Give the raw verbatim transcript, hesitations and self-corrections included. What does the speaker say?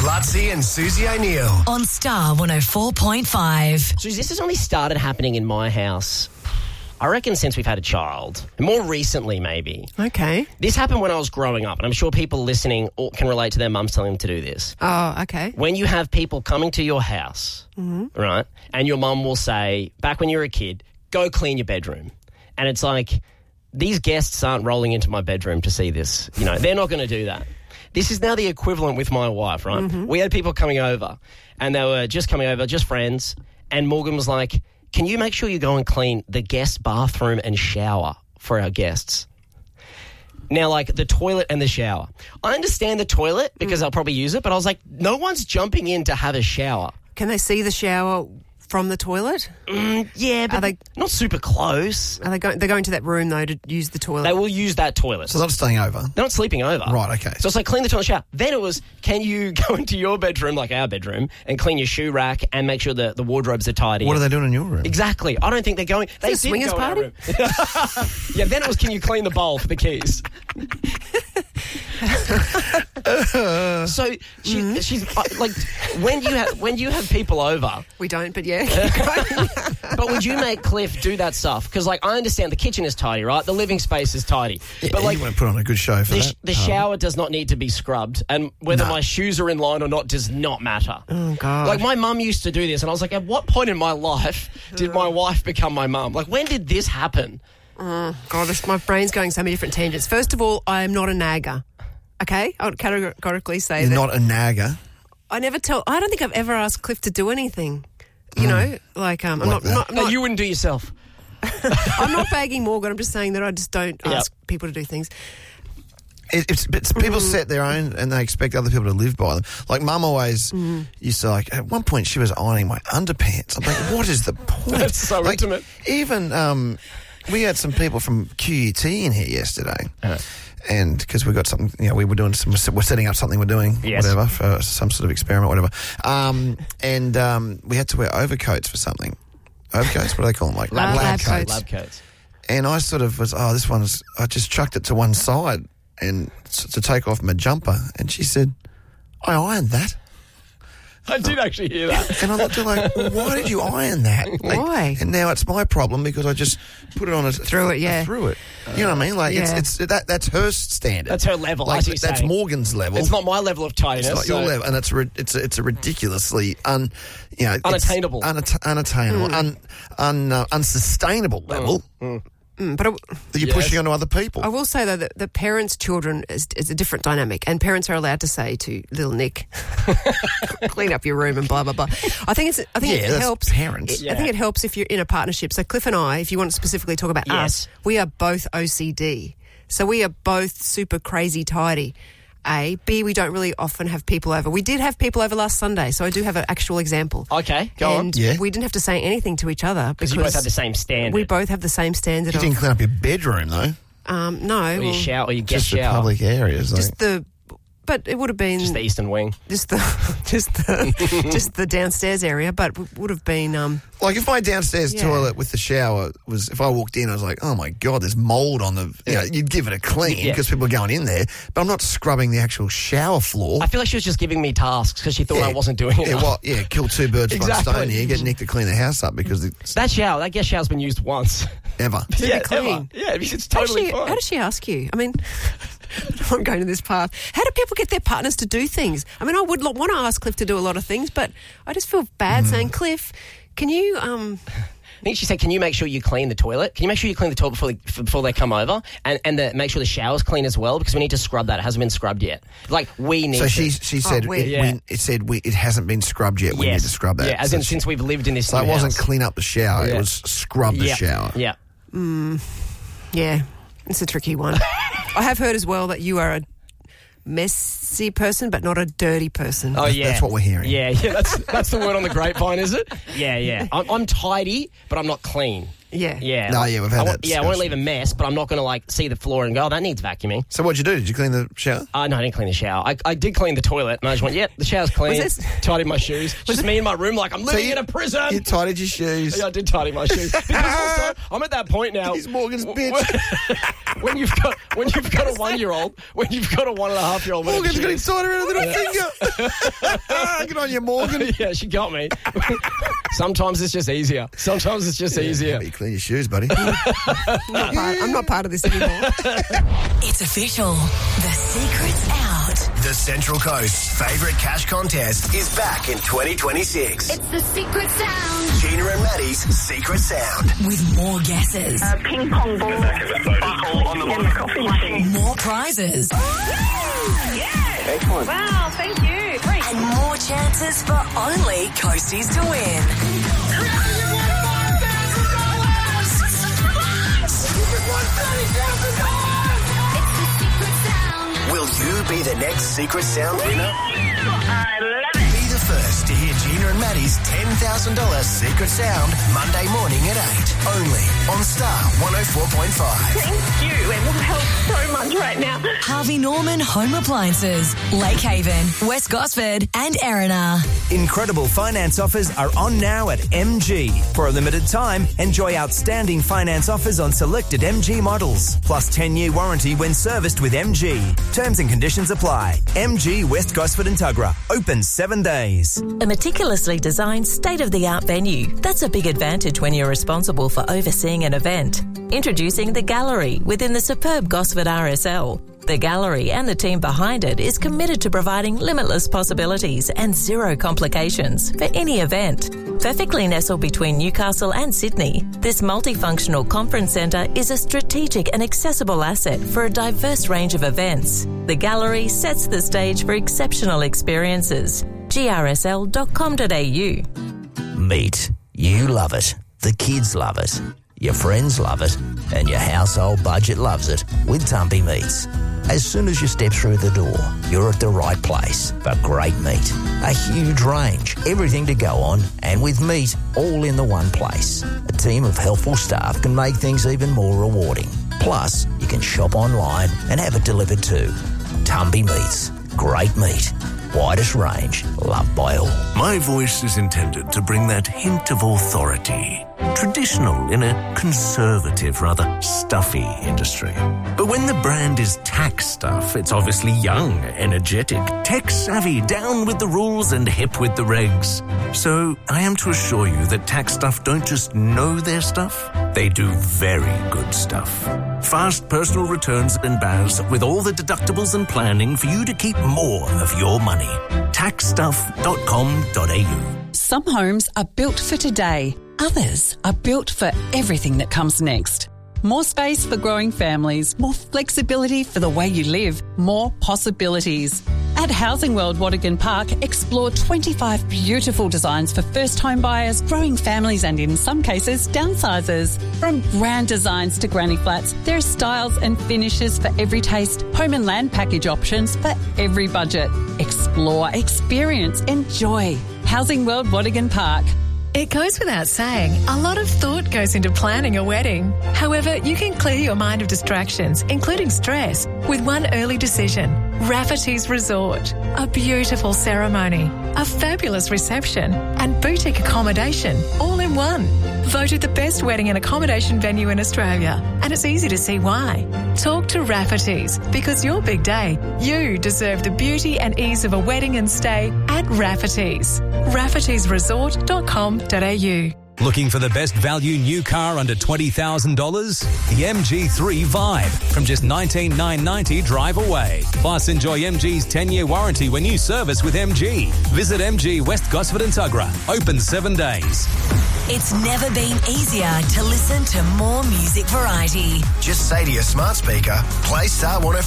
Lutzi and Susie O'Neill. On Star one oh four point five. So this has only started happening in my house, I reckon, since we've had a child. More recently, maybe. Okay. This happened when I was growing up, and I'm sure people listening can relate to their mums telling them to do this. Oh, okay. When you have people coming to your house, mm-hmm. right, and your mum will say, back when you were a kid, go clean your bedroom. And it's like, these guests aren't rolling into my bedroom to see this. You know, they're not going to do that. This is now the equivalent with my wife, right? Mm-hmm. We had people coming over, and they were just coming over, just friends, and Morgan was like, can you make sure you go and clean the guest bathroom and shower for our guests? Now, like, the toilet and the shower. I understand the toilet because mm. I'll probably use it, but I was like, no one's jumping in to have a shower. Can they see the shower from the toilet? Mm, yeah, but are they, not super close. Are they going? They're going to that room though to use the toilet. They will use that toilet. So they're not staying over. They're not sleeping over. Right. Okay. So it's like clean the toilet, shower. Then it was, can you go into your bedroom, like our bedroom, and clean your shoe rack and make sure the, the wardrobes are tidy? What are they doing in your room? Exactly. I don't think they're going. They Is it a swingers go party? In our room. Yeah. Then it was, can you clean the bowl for the keys? So she, mm-hmm. she's uh, like, when you have when you have people over, we don't, but yeah. But would you make Cliff do that stuff? Because, like, I understand the kitchen is tidy, right? The living space is tidy, yeah, but like, you want to put on a good show for the, that. The oh. shower does not need to be scrubbed, and whether no. my shoes are in line or not does not matter. Oh God! Like, my mum used to do this, and I was like, at what point in my life did my wife become my mum? Like, when did this happen? Oh God, this, my brain's going so many different tangents. First of all, I am not a nagger. Okay, I would categorically say You're that. Not a nagger. I never tell. I don't think I've ever asked Cliff to do anything. You mm. know, like um, I'm like not. not, no, not you wouldn't do yourself. I'm not bagging Morgan. I'm just saying that I just don't yep. ask people to do things. It, it's, it's people mm. set their own and they expect other people to live by them. Like Mum always mm. used to, like, at one point she was ironing my underpants. I'm like, what is the point? That's so like, intimate. Even um, we had some people from Q U T in here yesterday. Uh-huh. And because we got something, you know, we were doing some, we're setting up something we're doing, yes. whatever, for some sort of experiment, whatever. Um, and um, we had to wear overcoats for something. Overcoats? What do they call them? Like lab, lab, lab coats. coats. Lab coats. And I sort of was, oh, this one's, I just chucked it to one side and to take off my jumper. And she said, I ironed that. I did actually hear that. And I looked at her like, well, why did you iron that? Like, why? And now it's my problem because I just put it on a... Threw it, yeah. Threw it. You know what I mean? Like, yeah. it's, it's that that's her standard. That's her level, like, as you That's say. Morgan's level. It's not my level of tidiness. It's not so. your level. And it's, a, it's, a, it's a ridiculously un... You know, unattainable. Unat- unattainable. Mm. Un, un, uh, unsustainable level. Mm. Mm. Mm, but I, that you're yes. pushing onto other people. I will say, though, that the parents' children is, is a different dynamic, and parents are allowed to say to little Nick, clean up your room and blah, blah, blah. I think, it's, I think yeah, it that's helps. parents. It, Yeah. I think it helps if you're in a partnership. So Cliff and I, if you want to specifically talk about yes. us, we are both O C D. So we are both super crazy tidy. A. B, we don't really often have people over. We did have people over last Sunday, so I do have an actual example. Okay, go and on. Yeah. we didn't have to say anything to each other. Because you both have the same standard. We both have the same standard. You of, didn't clean up your bedroom, though. Um, no. Or your well, shower, or your guest Just the shower. public areas. Like. Just the... But it would have been... Just the eastern wing. Just the just the just the downstairs area, but it would have been um like if my downstairs yeah. toilet with the shower was, if I walked in, I was like, oh my God, there's mould on the, you know, you'd give it a clean because Yeah. people are going in there, but I'm not scrubbing the actual shower floor. I feel like she was just giving me tasks because she thought Yeah. I wasn't doing it. Yeah, well, yeah, kill two birds with Exactly. one stone here, get Nick to clean the house up because it's That shower, that guest shower's been used once. ever. to yeah, be clean. ever. Yeah, it's How totally does, she, fine. how does she ask you? I mean, I'm going to this path. How do people get their partners to do things? I mean, I would lo- want to ask Cliff to do a lot of things, but I just feel bad mm. saying, Cliff, can you... um I think she said, can you make sure you clean the toilet? Can you make sure you clean the toilet before they, before they come over? And, and the, make sure the shower's clean as well because we need to scrub that. It hasn't been scrubbed yet. Like, we need So to. she she said Oh, we- it, Yeah. we, it said we, it hasn't been scrubbed yet. We yes. need to scrub that. Yeah, as so in she, since we've lived in this so new it wasn't house. clean up the shower. Yeah. It was scrub the yeah. shower. Yeah. Yeah, it's a tricky one. I have heard as well that you are a messy person, but not a dirty person. Oh, yeah. That's what we're hearing. Yeah, yeah. That's that's the word on the grapevine, is it? Yeah, yeah. I'm, I'm tidy, but I'm not clean. Yeah. Yeah. No, yeah, we've had I that want, Yeah, I won't leave discussion. a mess, but I'm not going to, like, see the floor and go, oh, that needs vacuuming. So what'd you do? Did you clean the shower? Uh, no, I didn't clean the shower. I, I did clean the toilet, and I just went, yep, the shower's clean. Was this- Tidied my shoes. Just me in my room like I'm living you- in a prison. You tidied your shoes. Yeah, I did tidy my shoes. Because also, I'm at that point now. He's Morgan's w- bitch. when you've got when you've got a one year old, when you've got a one and a half year old, Morgan's got him tied around a little finger. Good on you, Morgan. Yeah, she got me. Sometimes it's just easier. Sometimes it's just easier. You clean your shoes, buddy. I'm, not part, I'm not part of this anymore. It's official. The secret's out. The Central Coast's favourite cash contest is back in twenty twenty-six. It's the secret sound. Gina and Maddie's Secret Sound. With more guesses, A ping pong ball. Buckle on the bottom. Coffee machine. more prizes, Excellent. Wow, thank you. Great. and more chances for only Coasties to win. It's the secret sound. Will you be the next Secret Sound winner? I love it. Be the first to hear Gina and Maddie's ten thousand dollars Secret Sound Monday morning at eight. Only on Star one oh four point five. Thank you. It will help so much right now. Harvey Norman Home Appliances, Lake Haven, West Gosford, and Erina. Incredible finance offers are on now at M G. For a limited time, enjoy outstanding finance offers on selected M G models, plus ten-year warranty when serviced with M G. Terms and conditions apply. M G West Gosford and Tuggerah, open seven days. A meticulously designed state-of-the-art venue. That's a big advantage when you're responsible for overseeing an event. Introducing The Gallery within the superb Gosford R S L. The Gallery and the team behind it is committed to providing limitless possibilities and zero complications for any event. Perfectly nestled between Newcastle and Sydney, this multifunctional conference centre is a strategic and accessible asset for a diverse range of events. The Gallery sets the stage for exceptional experiences. G R S L dot com dot a u. Meat. You love it. The kids love it. Your friends love it. And your household budget loves it with Tumpy Meats. As soon as you step through the door, you're at the right place for great meat. A huge range, everything to go on, and with meat all in the one place. A team of helpful staff can make things even more rewarding. Plus, you can shop online and have it delivered too. Tumpy Meats. Great meat. Widest range, loved by all. My voice is intended to bring that hint of authority. Traditional in a conservative, rather stuffy industry. But when the brand is tax stuff, it's obviously young, energetic, tech-savvy, down with the rules and hip with the regs. So I am to assure you that tax stuff don't just know their stuff, they do very good stuff. Fast personal returns and B A S with all the deductibles and planning for you to keep more of your money. tax stuff dot com dot a u. Some homes are built for today. Others are built for everything that comes next. More space for growing families, more flexibility for the way you live, more possibilities. At Housing World Watergan Park, explore twenty-five beautiful designs for first home buyers, growing families and in some cases, downsizers. From grand designs to granny flats, there are styles and finishes for every taste, home and land package options for every budget. Explore, experience, enjoy. Housing World Watergan Park. It goes without saying, a lot of thought goes into planning a wedding. However, you can clear your mind of distractions, including stress, with one early decision. Rafferty's Resort. A beautiful ceremony, a fabulous reception, and boutique accommodation all in one. Voted the best wedding and accommodation venue in Australia. And it's easy to see why. Talk to Rafferty's, because your big day, you deserve the beauty and ease of a wedding and stay at Rafferty's. Raffertys Resort dot com dot a u. Looking for the best value new car under twenty thousand dollars? The M G three Vibe from just nineteen thousand nine hundred ninety dollars drive away. Plus, enjoy M G's ten-year warranty when you service with M G. Visit M G West Gosford and Tuggerah. Open seven days. It's never been easier to listen to more music variety. Just say to your smart speaker, play Star one oh